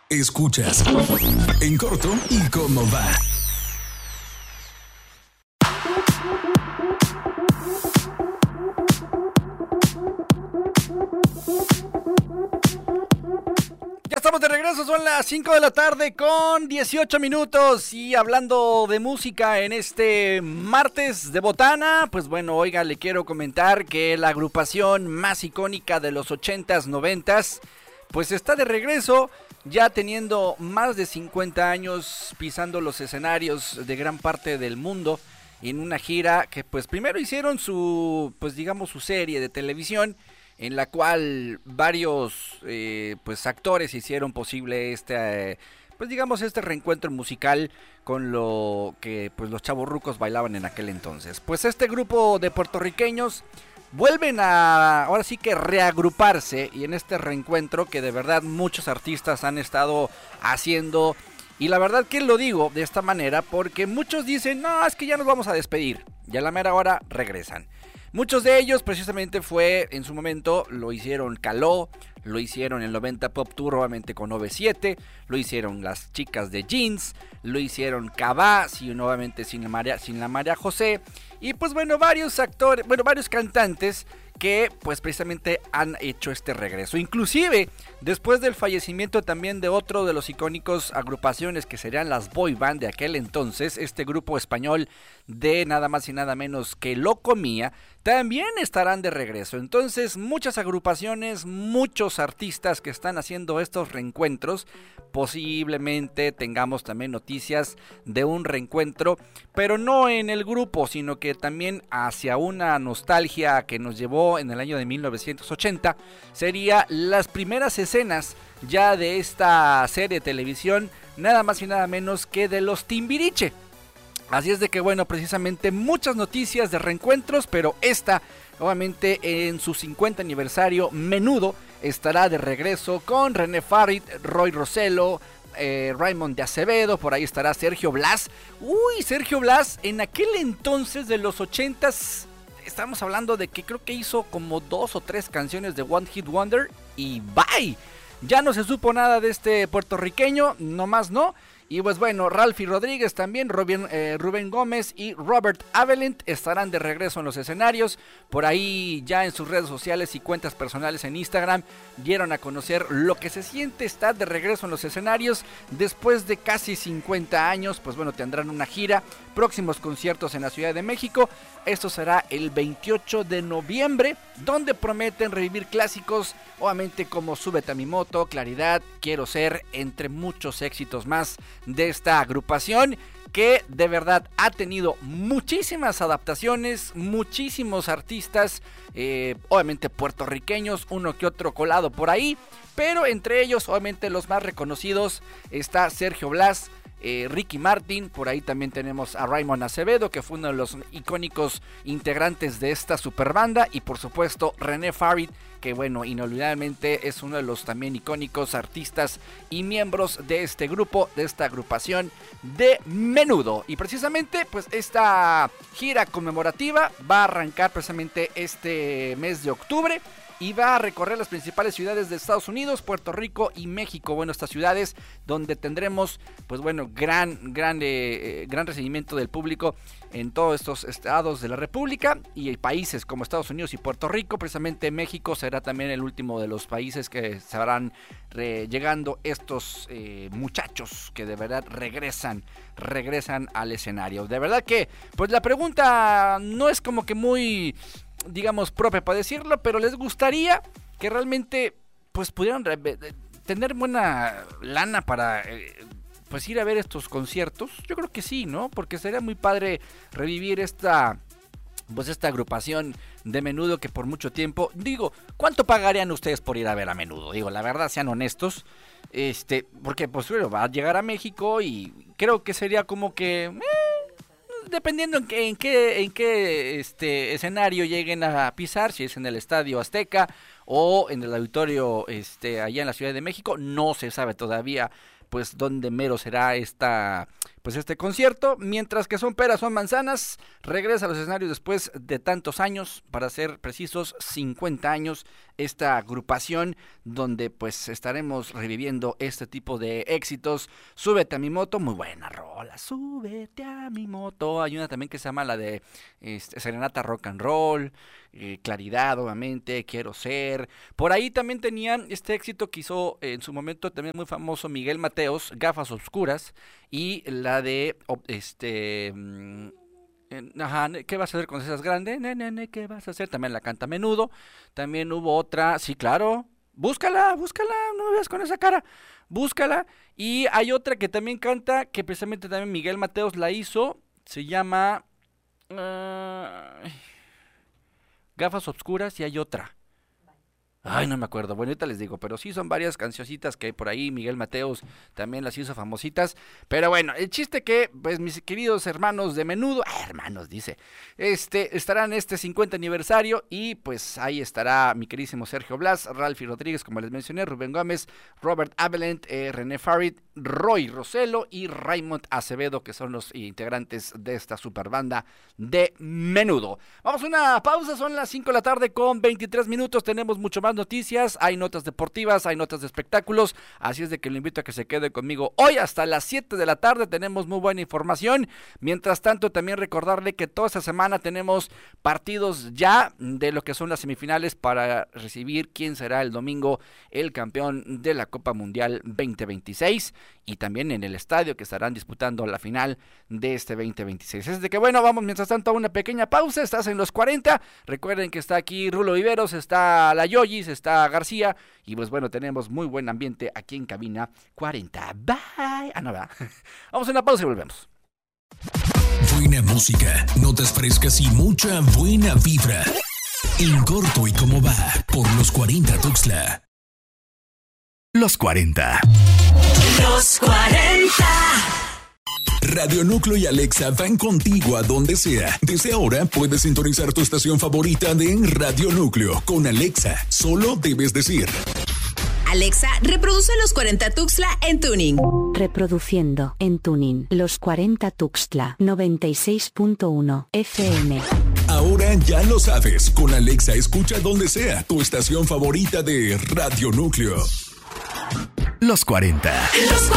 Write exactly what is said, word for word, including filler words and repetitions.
Escuchas En Corto y Cómo Va. Ya estamos de regreso, son las cinco de la tarde con dieciocho minutos y hablando de música en este martes de botana, pues bueno, oiga, le quiero comentar que la agrupación más icónica de los ochentas, noventas, pues está de regreso, ya teniendo más de cincuenta años pisando los escenarios de gran parte del mundo en una gira que pues primero hicieron su, pues digamos su serie de televisión, en la cual varios eh, pues actores hicieron posible este, eh, pues digamos este reencuentro musical con lo que pues los chavorrucos bailaban en aquel entonces. Pues este grupo de puertorriqueños vuelven a, ahora sí que reagruparse, y en este reencuentro que de verdad muchos artistas han estado haciendo, y la verdad que lo digo de esta manera porque muchos dicen, no, es que ya nos vamos a despedir, y a la mera hora regresan. Muchos de ellos precisamente fue, en su momento, lo hicieron Caló, lo hicieron el noventa Pop Tour nuevamente con O V siete, lo hicieron las chicas de Jeans, lo hicieron Cabá, sí, nuevamente sin la, María, sin la María José, y pues bueno, varios actores, bueno, varios cantantes que pues precisamente han hecho este regreso. Inclusive, después del fallecimiento también de otro de los icónicos agrupaciones que serían las boy band de aquel entonces, este grupo español de nada más y nada menos que Locomía, también estarán de regreso. Entonces, muchas agrupaciones, muchos artistas que están haciendo estos reencuentros, posiblemente tengamos también noticias de un reencuentro, pero no en el grupo, sino que también hacia una nostalgia que nos llevó en el año de mil novecientos ochenta, sería las primeras escenas ya de esta serie de televisión, nada más y nada menos que de los Timbiriche. Así es de que bueno, precisamente muchas noticias de reencuentros, pero esta, obviamente en su cincuenta aniversario, Menudo estará de regreso con René Farid, Roy Rossello, eh, Raymond de Acevedo, por ahí estará Sergio Blas. Uy, Sergio Blas en aquel entonces de los ochentas, estamos hablando de que creo que hizo como dos o tres canciones de One Hit Wonder y bye. Ya no se supo nada de este puertorriqueño, nomás no. Y pues bueno, Ralphie Rodríguez también, Rubén, eh, Rubén Gómez y Robert Avelent estarán de regreso en los escenarios. Por ahí ya en sus redes sociales y cuentas personales en Instagram dieron a conocer lo que se siente estar de regreso en los escenarios después de casi cincuenta años. Pues bueno, tendrán una gira, próximos conciertos en la Ciudad de México. Esto será el veintiocho de noviembre, donde prometen revivir clásicos, obviamente como Súbete a mi moto, Claridad, Quiero ser, entre muchos éxitos más de esta agrupación que de verdad ha tenido muchísimas adaptaciones, muchísimos artistas, eh, obviamente puertorriqueños, uno que otro colado por ahí, pero entre ellos obviamente los más reconocidos está Sergio Blas, Eh, Ricky Martin, por ahí también tenemos a Raymond Acevedo, que fue uno de los icónicos integrantes de esta super banda, y por supuesto René Farid, que bueno, inolvidablemente es uno de los también icónicos artistas y miembros de este grupo, de esta agrupación de Menudo. Y precisamente pues esta gira conmemorativa va a arrancar precisamente este mes de octubre y va a recorrer las principales ciudades de Estados Unidos, Puerto Rico y México. Bueno, estas ciudades donde tendremos, pues bueno, gran, gran, eh, gran recibimiento del público en todos estos estados de la República y países como Estados Unidos y Puerto Rico. Precisamente México será también el último de los países que estarán re- llegando estos eh, muchachos que de verdad regresan, regresan al escenario. De verdad que, pues la pregunta no es como que muy, digamos, propia para decirlo, pero les gustaría que realmente pues pudieran re- tener buena lana para eh, pues ir a ver estos conciertos. Yo creo que sí, ¿no? Porque sería muy padre revivir esta pues esta agrupación de Menudo que por mucho tiempo, digo, ¿cuánto pagarían ustedes por ir a ver a Menudo? Digo, la verdad, sean honestos, este, porque pues bueno, va a llegar a México y creo que sería como que eh, dependiendo en qué, en qué, en qué este, escenario lleguen a pisar, si es en el Estadio Azteca o en el auditorio este, allá en la Ciudad de México, no se sabe todavía pues dónde mero será esta pues este concierto, mientras que Son Peras, Son Manzanas regresa a los escenarios después de tantos años, para ser precisos cincuenta años, esta agrupación donde pues estaremos reviviendo este tipo de éxitos. Súbete a mi moto, muy buena rola, súbete a mi moto. Hay una también que se llama la de este, Serenata Rock and Roll, eh, Claridad, obviamente, Quiero Ser. Por ahí también tenían este éxito que hizo eh, en su momento también muy famoso Miguel Mateos, Gafas Oscuras, y la de este... Mmm, Ajá, ¿qué vas a hacer con esas grandes? Nene, nene, ¿qué vas a hacer? También la canta a menudo. También hubo otra, sí, claro. Búscala, búscala, no me veas con esa cara. Búscala. Y hay otra que también canta, que precisamente también Miguel Mateos la hizo. Se llama uh, Gafas Obscuras, y hay otra. Ay, no me acuerdo, bueno, ahorita les digo, pero sí son varias cancioncitas que por ahí Miguel Mateos también las hizo famositas, pero bueno, el chiste que, pues mis queridos hermanos de menudo, ah, hermanos dice, este, estarán este cincuenta aniversario, y pues ahí estará mi queridísimo Sergio Blas, Ralphie Rodríguez, como les mencioné, Rubén Gómez, Robert Avelent, eh, René Farid, Roy Roselo y Raymond Acevedo, que son los integrantes de esta super banda de menudo. Vamos a una pausa, son las cinco de la tarde con veintitrés minutos, tenemos mucho más noticias, hay notas deportivas, hay notas de espectáculos, así es de que lo invito a que se quede conmigo hoy hasta las siete de la tarde, tenemos muy buena información. Mientras tanto, también recordarle que toda esta semana tenemos partidos ya de lo que son las semifinales para recibir quién será el domingo el campeón de la Copa Mundial veinte veintiséis, y también en el estadio que estarán disputando la final de este veinte veintiséis. Es de que bueno, vamos mientras tanto a una pequeña pausa. Estás en los cuarenta, recuerden que está aquí Rulo Viveros, está la Yoyis, está García, y pues bueno, tenemos muy buen ambiente aquí en cabina cuarenta. Bye. Ah, no, va. Vamos a una pausa y volvemos. Buena música, notas frescas y mucha buena vibra. En corto y cómo va, por los cuarenta Tuxtla. Los cuarenta. Los cuarenta. Radio Núcleo y Alexa van contigo a donde sea. Desde ahora puedes sintonizar tu estación favorita de Radio Núcleo con Alexa. Solo debes decir: Alexa, reproduce Los cuarenta Tuxtla en tuning. Reproduciendo en tuning Los cuarenta Tuxtla noventa y seis punto uno F M. Ahora ya lo sabes. Con Alexa escucha donde sea tu estación favorita de Radio Núcleo. Los cuarenta. Los